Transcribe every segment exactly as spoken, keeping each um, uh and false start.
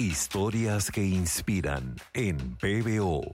Historias que inspiran en P B O.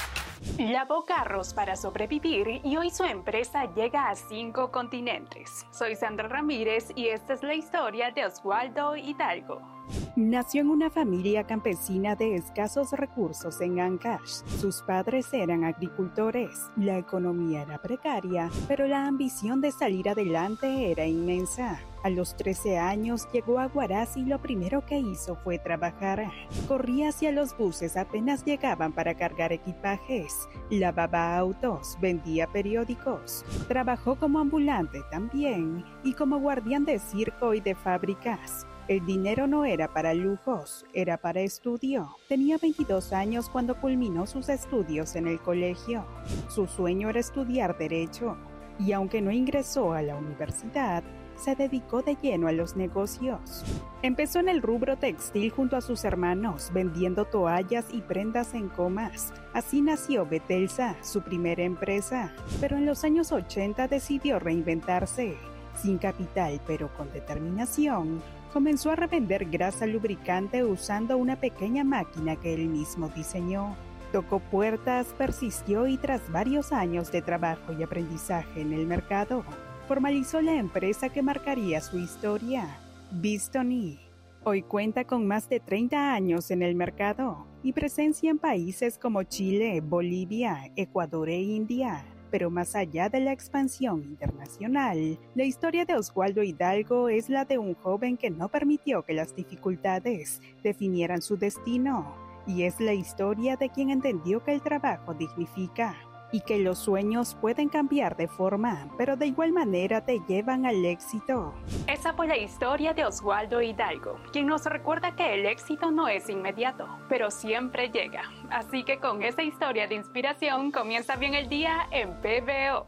Lavó carros para sobrevivir y hoy su empresa llega a cinco continentes. Soy Sandra Ramírez y esta es la historia de Oswaldo Hidalgo. Nació en una familia campesina de escasos recursos en Ancash. Sus padres eran agricultores. La economía era precaria, pero la ambición de salir adelante era inmensa. A los trece años llegó a Huaraz y lo primero que hizo fue trabajar. Corría hacia los buses apenas llegaban para cargar equipajes. Lavaba autos, vendía periódicos. Trabajó como ambulante también y como guardián de circo y de fábricas. El dinero no era para lujos, era para estudio. Tenía veintidós años cuando culminó sus estudios en el colegio. Su sueño era estudiar Derecho, y aunque no ingresó a la universidad, se dedicó de lleno a los negocios. Empezó en el rubro textil junto a sus hermanos, vendiendo toallas y prendas en comas. Así nació Betelsa, su primera empresa. Pero en los años ochenta decidió reinventarse. Sin capital, pero con determinación, comenzó a revender grasa lubricante usando una pequeña máquina que él mismo diseñó. Tocó puertas, persistió y tras varios años de trabajo y aprendizaje en el mercado, formalizó la empresa que marcaría su historia, Bistoni. Hoy cuenta con más de treinta años en el mercado y presencia en países como Chile, Bolivia, Ecuador e India. Pero más allá de la expansión internacional, la historia de Oswaldo Hidalgo es la de un joven que no permitió que las dificultades definieran su destino. Y es la historia de quien entendió que el trabajo dignifica y que los sueños pueden cambiar de forma, pero de igual manera te llevan al éxito. Esa fue la historia de Oswaldo Hidalgo, quien nos recuerda que el éxito no es inmediato, pero siempre llega. Así que con esa historia de inspiración comienza bien el día en P B O.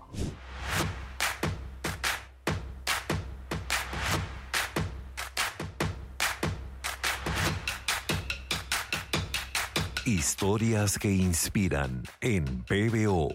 Historias que inspiran en P B O.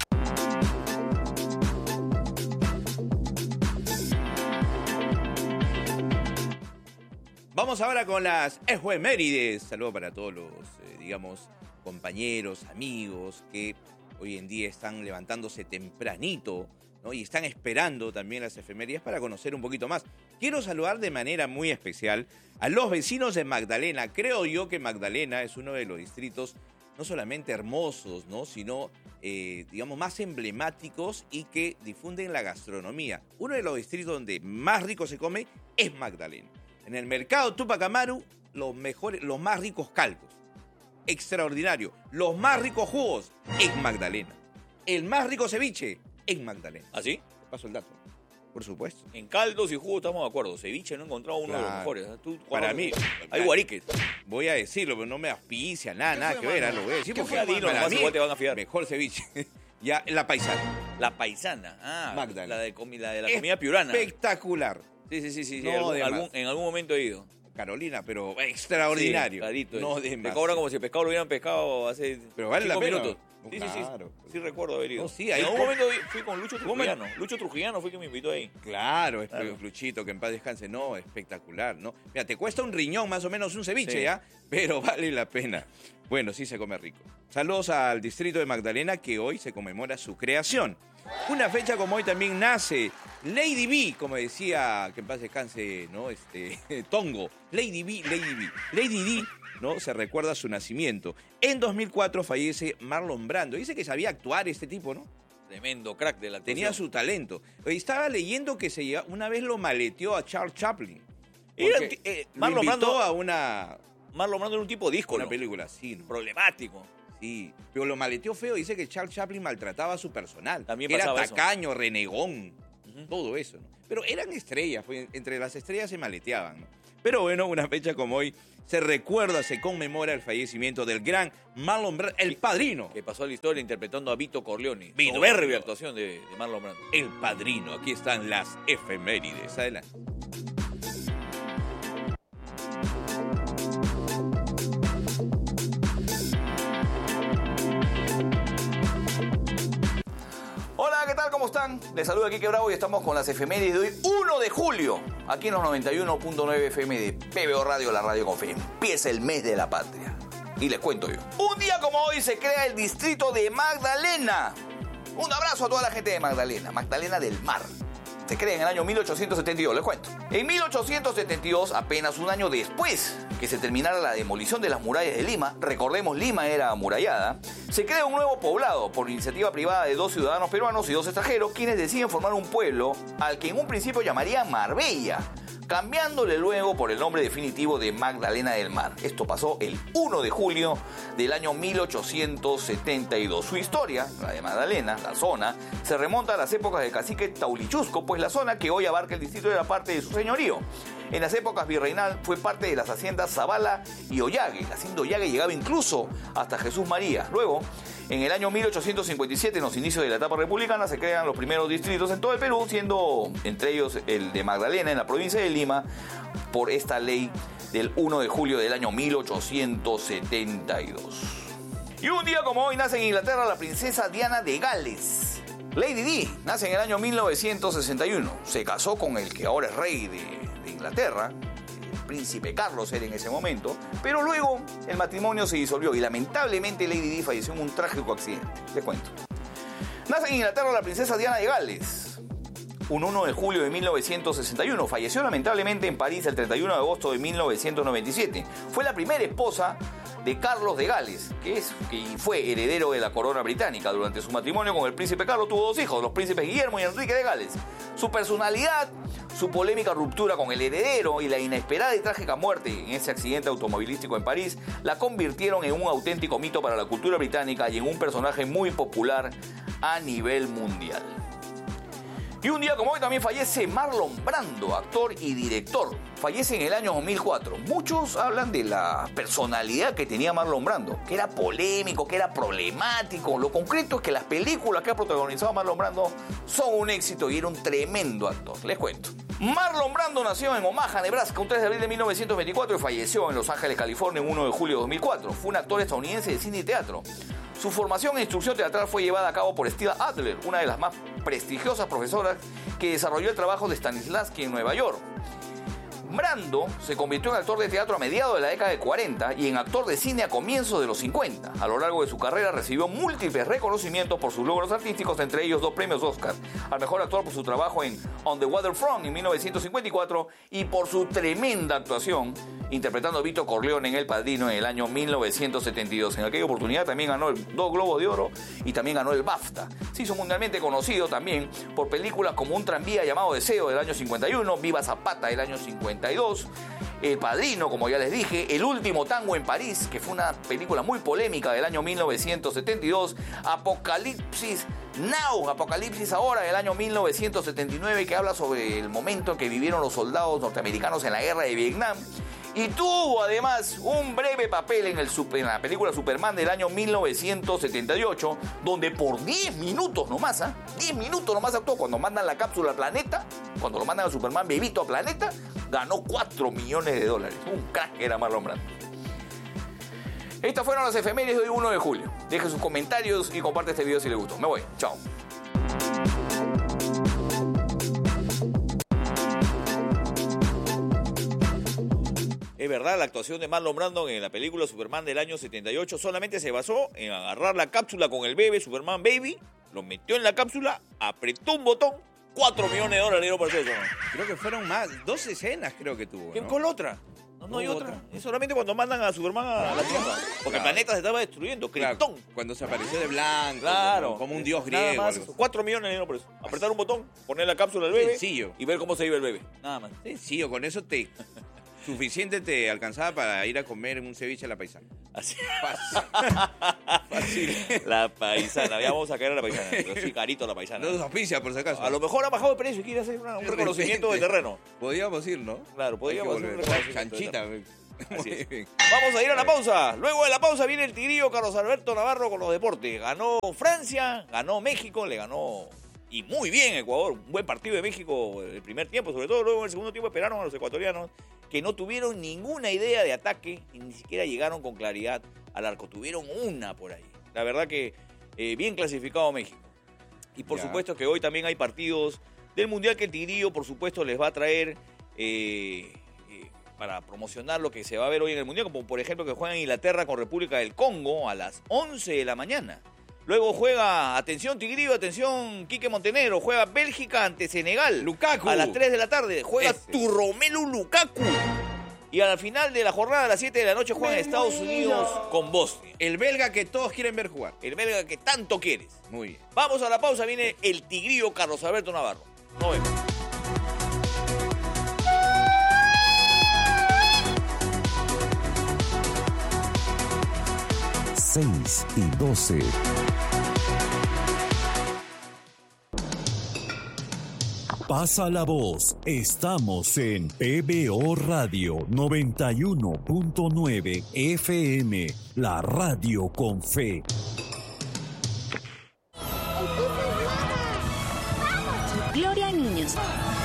Vamos ahora con las efemérides. Saludos para todos los, eh, digamos, compañeros, amigos que hoy en día están levantándose tempranito, ¿no? Y están esperando también las efemérides para conocer un poquito más. Quiero saludar de manera muy especial a los vecinos de Magdalena. Creo yo que Magdalena es uno de los distritos no solamente hermosos, ¿no? sino, eh, digamos, más emblemáticos y que difunden la gastronomía. Uno de los distritos donde más rico se come es Magdalena. En el mercado Tupac Amaru, los, mejores, los más ricos caldos. Extraordinario. Los más ricos jugos en Magdalena. El más rico ceviche en Magdalena. ¿Ah, sí? Te paso el dato. Por supuesto. En caldos y jugos estamos de acuerdo. Ceviche no he encontrado uno claro. de los mejores. ¿Tú, Para mí. Hay guariques. Voy a decirlo, pero no me auspicia, nada, nada que ver. ¿eh? Lo voy a decir porque fue, Dilo, para mí igual te van a fiar. Mejor ceviche. Ya, la paisana. La paisana. Ah, Magdalena. La de, comi, la, de la comida piurana. Espectacular. Sí, sí, sí. sí, sí. No algún, algún, en algún momento he ido. Carolina, pero extraordinario. Sí, clarito. No de Te cobran como si el pescado lo hubieran pescado hace pero vale cinco la pena. minutos. Sí, claro. sí, sí. Sí recuerdo haber ido. No, sí, en ahí algún por... momento fui con Lucho Trujillano. Lucho Trujillano fue quien me invitó ahí. Claro, es claro. Luchito, que en paz descanse. No, espectacular, ¿no? Mira, te cuesta un riñón más o menos un ceviche, sí. ¿ya? Pero vale la pena. Bueno, sí se come rico. Saludos al distrito de Magdalena, que hoy se conmemora su creación. Una fecha como hoy también nace Lady B, como decía, que en paz descanse, ¿no? Este, Tongo. Lady B, Lady B. Lady D, ¿no? Se recuerda su nacimiento. En dos mil cuatro fallece Marlon Brando. Dice que sabía actuar este tipo, ¿no? Tremendo crack de la actuación. Tenía su talento. Estaba leyendo que se lleva, una vez lo maleteó a Charles Chaplin. Era, eh, Marlon Brando a una... Marlon Brando era un tipo díscolo. Una película, sí. ¿no? Problemático. Sí, pero lo maleteó feo. Dice que Charles Chaplin maltrataba a su personal. También que era pasaba tacaño, eso. renegón, uh-huh. todo eso. ¿no? Pero eran estrellas, pues, entre las estrellas se maleteaban. ¿no? Pero bueno, una fecha como hoy se recuerda, se conmemora el fallecimiento del gran Marlon Brando, el Padrino. Que pasó a la historia interpretando a Vito Corleone. Vito Soberbia actuación de, de Marlon Brando. El Padrino. Aquí están las efemérides. Adelante. Hola, ¿qué tal? ¿Cómo están? Les saluda Quique Bravo y estamos con las efemérides de hoy, uno uno de julio, aquí en los noventa y uno punto nueve F M de P B O Radio, la radio con fe. Empieza el mes de la patria. Y les cuento yo. Un día como hoy se crea el distrito de Magdalena. Un abrazo a toda la gente de Magdalena, Magdalena del Mar. Se crea en el año mil ochocientos setenta y dos, les cuento. En mil ochocientos setenta y dos, apenas un año después que se terminara la demolición de las murallas de Lima, recordemos, Lima era amurallada, se crea un nuevo poblado por iniciativa privada de dos ciudadanos peruanos y dos extranjeros, quienes deciden formar un pueblo al que en un principio llamarían Marbella, cambiándole luego por el nombre definitivo de Magdalena del Mar. Esto pasó el uno de julio del año mil ochocientos setenta y dos. Su historia, la de Magdalena, la zona, se remonta a las épocas del cacique Taulichusco, pues la zona que hoy abarca el distrito era parte de su señorío. En las épocas virreinal fue parte de las haciendas Zavala y Ollague. La hacienda Ollague llegaba incluso hasta Jesús María. Luego, en el año mil ochocientos cincuenta y siete, en los inicios de la etapa republicana, se crean los primeros distritos en todo el Perú, siendo entre ellos el de Magdalena, en la provincia de Lima, por esta ley del uno de julio del año mil ochocientos setenta y dos. Y un día como hoy nace en Inglaterra la princesa Diana de Gales. Lady Di nace en el año mil novecientos sesenta y uno. Se casó con el que ahora es rey de, de Inglaterra, el príncipe Carlos era en ese momento, pero luego el matrimonio se disolvió y lamentablemente Lady Di falleció en un trágico accidente. Les cuento. Nace en Inglaterra la princesa Diana de Gales. Un uno de julio de mil novecientos sesenta y uno. Falleció lamentablemente en París el treinta y uno de agosto de mil novecientos noventa y siete. Fue la primera esposa de Carlos de Gales, que, es, que fue heredero de la corona británica. Durante su matrimonio con el príncipe Carlos tuvo dos hijos, los príncipes Guillermo y Enrique de Gales. Su personalidad, su polémica ruptura con el heredero y la inesperada y trágica muerte en ese accidente automovilístico en París la convirtieron en un auténtico mito para la cultura británica y en un personaje muy popular a nivel mundial. Y un día como hoy también fallece Marlon Brando, actor y director. Fallece en el año dos mil cuatro. Muchos hablan de la personalidad que tenía Marlon Brando, que era polémico, que era problemático. Lo concreto es que las películas que ha protagonizado Marlon Brando son un éxito y era un tremendo actor. Les cuento. Marlon Brando nació en Omaha, Nebraska, un tres de abril de mil novecientos veinticuatro y falleció en Los Ángeles, California, el uno de julio de dos mil cuatro. Fue un actor estadounidense de cine y teatro. Su formación en instrucción teatral fue llevada a cabo por Stella Adler, una de las más prestigiosas profesoras que desarrolló el trabajo de Stanislavski en Nueva York. Brando se convirtió en actor de teatro a mediados de la década de cuarenta y en actor de cine a comienzos de los cincuenta. A lo largo de su carrera recibió múltiples reconocimientos por sus logros artísticos, entre ellos dos premios Oscar al mejor actor por su trabajo en On the Waterfront en mil novecientos cincuenta y cuatro y por su tremenda actuación interpretando a Vito Corleone en El Padrino en el año mil novecientos setenta y dos. En aquella oportunidad también ganó el dos Globos de Oro y también ganó el BAFTA. Se hizo mundialmente conocido también por películas como Un tranvía llamado Deseo del año cincuenta y uno, Viva Zapata del año cincuenta y dos, El Padrino, como ya les dije, El último tango en París, que fue una película muy polémica del año mil novecientos setenta y dos, Apocalipsis Now, Apocalipsis Ahora del año mil novecientos setenta y nueve, que habla sobre el momento en que vivieron los soldados norteamericanos en la guerra de Vietnam. Y tuvo además un breve papel en, el, en la película Superman del año mil novecientos setenta y ocho, donde por diez minutos nomás, ¿eh? diez minutos nomás actuó. Cuando mandan la cápsula al planeta, cuando lo mandan a Superman bebito al planeta, ganó cuatro millones de dólares. Un crack era Marlon Brando. Estas fueron las efemérides de hoy, uno de julio. Deje sus comentarios y comparte este video si les gustó. Me voy. Chao. Es verdad, la actuación de Marlon Brando en la película Superman del año setenta y ocho solamente se basó en agarrar la cápsula con el bebé, Superman Baby, lo metió en la cápsula, apretó un botón, cuatro millones de dólares dieron para eso. Creo que fueron más, dos escenas creo que tuvo, ¿Quién ¿no? con otra? No, no hay otra. otra. Es solamente cuando mandan a Superman a la Tierra. Porque claro, el planeta se estaba destruyendo. Krypton. Claro, cuando se apareció de blanco. Claro. Como, como un dios griego. Nada más. Cuatro millones dieron por eso. Apretar un botón, poner la cápsula al bebé. Sencillo. Y ver cómo se iba el bebé. Nada más. Sencillo, con eso te... Suficiente te alcanzaba para ir a comer un ceviche a la paisana. Así. Fácil. Fácil. La paisana. Ya vamos a caer a la paisana. Pero sí, carito la paisana. No nos auspicia, por si acaso. A lo mejor ha bajado de precio y quiere hacer una, un reconocimiento de terreno. Podríamos ir, ¿no? Claro, podríamos hacer un reconocimiento. Chanchita. Así es. Vamos a ir a la pausa. Luego de la pausa viene el tigrillo Carlos Alberto Navarro con los deportes. Ganó Francia, ganó México, le ganó... Y muy bien Ecuador, un buen partido de México el primer tiempo, sobre todo luego en el segundo tiempo esperaron a los ecuatorianos que no tuvieron ninguna idea de ataque y ni siquiera llegaron con claridad al arco, tuvieron una por ahí. La verdad que eh, bien clasificado México. Y por ya. supuesto que hoy también hay partidos del Mundial que el Tigrillo, por supuesto, les va a traer eh, eh, para promocionar lo que se va a ver hoy en el Mundial, como por ejemplo que juega en Inglaterra con República del Congo a las once de la mañana. Luego juega, atención Tigrillo, atención Quique Montenegro, juega Bélgica ante Senegal. Lukaku. A las tres de la tarde. Juega Ese. tu Romelu Lukaku. Y al final de la jornada, a las siete de la noche, juega en Estados Unidos con Bosnia. El belga que todos quieren ver jugar. El belga que tanto quieres. Muy bien. Vamos a la pausa, viene el Tigrillo Carlos Alberto Navarro. Nos vemos. seis y doce. Pasa la voz. Estamos en P B O Radio noventa y uno punto nueve F M, la radio con fe. Gloria a niños.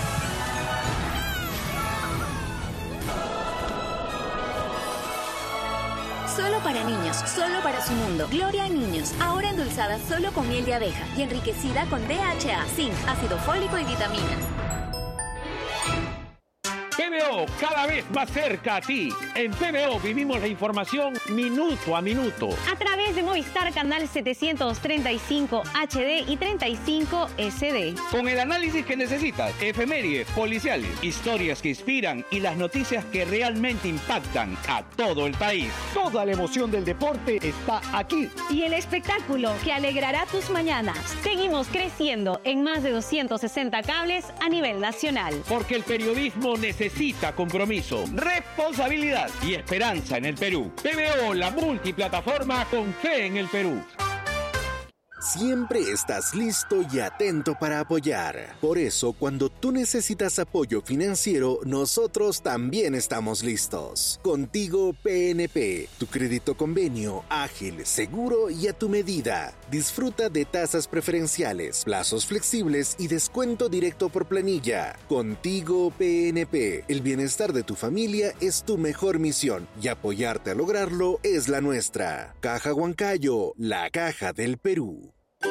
Solo para niños, solo para su mundo. Gloria a niños, ahora endulzada solo con miel de abeja y enriquecida con D H A, zinc, ácido fólico y vitaminas. P B O, cada vez más cerca a ti. En P B O vivimos la información minuto a minuto. A través de Movistar Canal setecientos treinta y cinco H D y treinta y cinco S D. Con el análisis que necesitas, efemérides, policiales, historias que inspiran y las noticias que realmente impactan a todo el país. Toda la emoción del deporte está aquí. Y el espectáculo que alegrará tus mañanas. Seguimos creciendo en más de doscientos sesenta cables a nivel nacional. Porque el periodismo necesita compromiso, responsabilidad y esperanza en el Perú. P B O, la multiplataforma con fe en el Perú. Siempre estás listo y atento para apoyar. Por eso, cuando tú necesitas apoyo financiero, nosotros también estamos listos. Contigo P N P, tu crédito convenio, ágil, seguro y a tu medida. Disfruta de tasas preferenciales, plazos flexibles y descuento directo por planilla. Contigo P N P, el bienestar de tu familia es tu mejor misión y apoyarte a lograrlo es la nuestra. Caja Huancayo, la caja del Perú.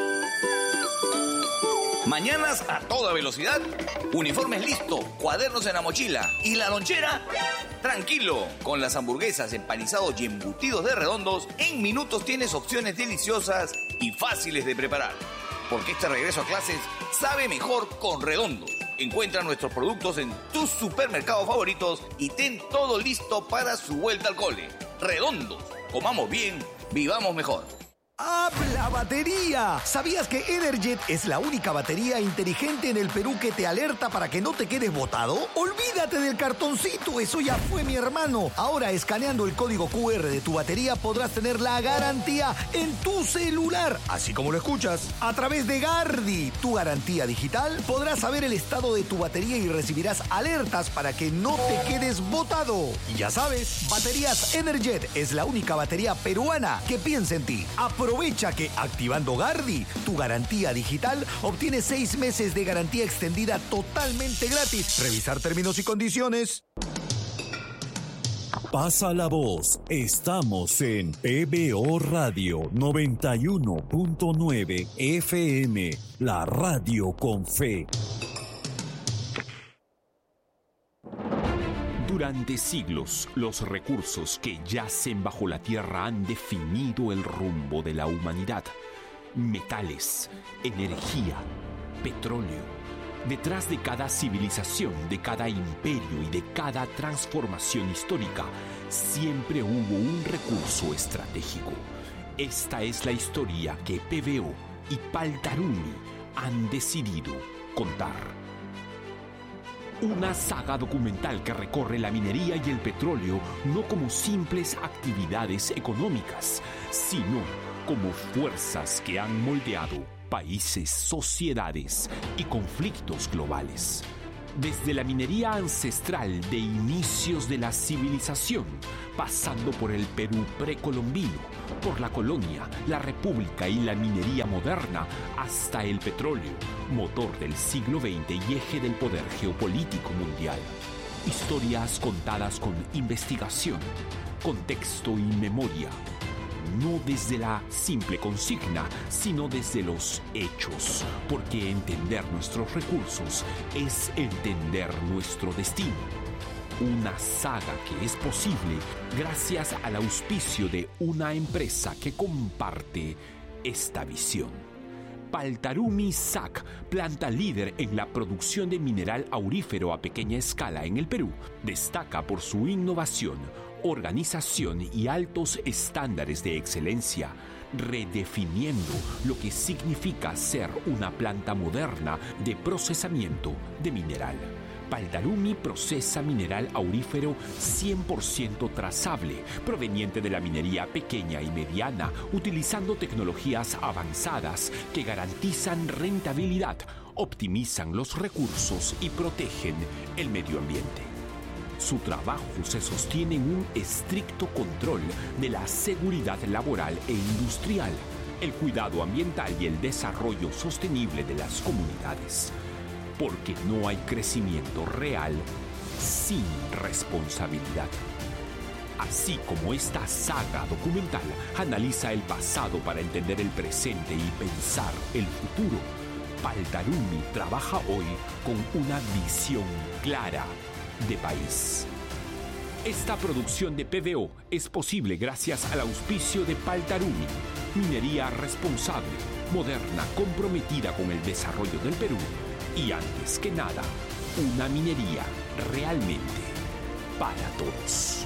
Mañanas a toda velocidad, uniformes listos, cuadernos en la mochila y la lonchera, tranquilo. Con las hamburguesas, empanizados y embutidos de Redondos, en minutos tienes opciones deliciosas y fáciles de preparar. Porque este regreso a clases sabe mejor con Redondos. Encuentra nuestros productos en tus supermercados favoritos y ten todo listo para su vuelta al cole. Redondos, comamos bien, vivamos mejor. ¡Habla batería! ¿Sabías que Energet es la única batería inteligente en el Perú que te alerta para que no te quedes botado? ¡Olvídate del cartoncito! ¡Eso ya fue, mi hermano! Ahora, escaneando el código Q R de tu batería, podrás tener la garantía en tu celular. Así como lo escuchas. A través de Gardi, tu garantía digital, podrás saber el estado de tu batería y recibirás alertas para que no te quedes botado. Y ya sabes, Baterías Energet es la única batería peruana que piensa en ti. Aprovecha que activando Gardi, tu garantía digital, obtienes seis meses de garantía extendida totalmente gratis. Revisar términos y condiciones. Pasa la voz. Estamos en P B O Radio noventa y uno punto nueve F M, la radio con fe. Durante siglos, los recursos que yacen bajo la tierra han definido el rumbo de la humanidad. Metales, energía, petróleo. Detrás de cada civilización, de cada imperio y de cada transformación histórica, siempre hubo un recurso estratégico. Esta es la historia que P B O y Paltaruni han decidido contar. Una saga documental que recorre la minería y el petróleo no como simples actividades económicas, sino como fuerzas que han moldeado países, sociedades y conflictos globales. Desde la minería ancestral de inicios de la civilización, pasando por el Perú precolombino, por la colonia, la república y la minería moderna, hasta el petróleo, motor del siglo veinte y eje del poder geopolítico mundial. Historias contadas con investigación, contexto y memoria. no desde la simple consigna, sino desde los hechos, porque entender nuestros recursos es entender nuestro destino. Una saga que es posible gracias al auspicio de una empresa que comparte esta visión. Paltarumi S A C, planta líder en la producción de mineral aurífero a pequeña escala en el Perú, destaca por su innovación, organización y altos estándares de excelencia, redefiniendo lo que significa ser una planta moderna de procesamiento de mineral. Paltarumi procesa mineral aurífero cien por ciento trazable, proveniente de la minería pequeña y mediana, utilizando tecnologías avanzadas que garantizan rentabilidad, optimizan los recursos y protegen el medio ambiente. Su trabajo se sostiene en un estricto control de la seguridad laboral e industrial, el cuidado ambiental y el desarrollo sostenible de las comunidades. Porque no hay crecimiento real sin responsabilidad. Así como esta saga documental analiza el pasado para entender el presente y pensar el futuro, Paltarumi trabaja hoy con una visión clara de país. Esta producción de P B O es posible gracias al auspicio de Paltarumi, minería responsable, moderna, comprometida con el desarrollo del Perú. Y antes que nada, una minería realmente para todos.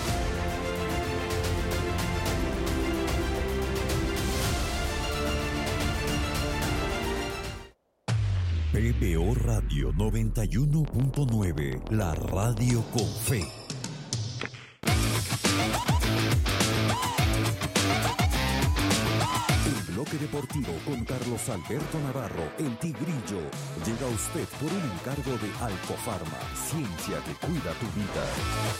P B O Radio noventa y uno punto nueve, la radio con fe. Bloque Deportivo con Carlos Alberto Navarro, el Tigrillo, llega a usted por un encargo de Alcofarma, ciencia que cuida tu vida.